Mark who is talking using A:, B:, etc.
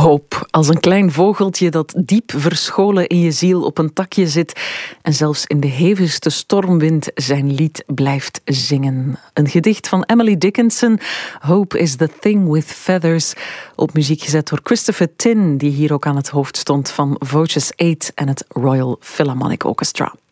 A: Hoop, als een klein vogeltje dat diep verscholen in je ziel op een takje zit en zelfs in de hevigste stormwind zijn lied blijft zingen. Een gedicht van Emily Dickinson, Hope is the Thing with Feathers, op muziek gezet door Christopher Tin, die hier ook aan het hoofd stond van Voces 8 en het Royal Philharmonic Orchestra.